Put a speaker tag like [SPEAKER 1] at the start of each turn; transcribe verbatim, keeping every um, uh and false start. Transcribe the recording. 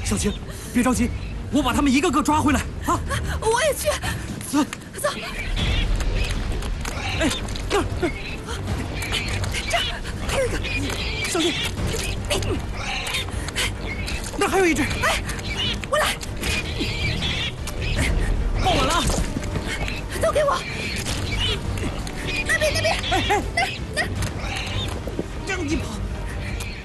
[SPEAKER 1] 小青，别着急，我把他们一个个抓回来啊！
[SPEAKER 2] 我也去。
[SPEAKER 1] 走
[SPEAKER 2] 走。
[SPEAKER 1] 哎，这儿，
[SPEAKER 2] 这儿还有一个，
[SPEAKER 1] 小心！那还有一只。
[SPEAKER 2] 哎，我来。
[SPEAKER 1] 抱稳了啊！